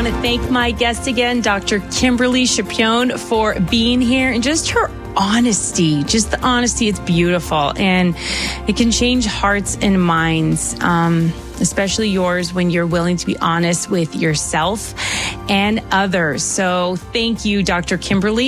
want to thank my guest again, Dr. Kimberly Chapion, for being here, and just her honesty, just the honesty. It's beautiful, and it can change hearts and minds, especially yours, when you're willing to be honest with yourself and others. So thank you, Dr. Kimberly.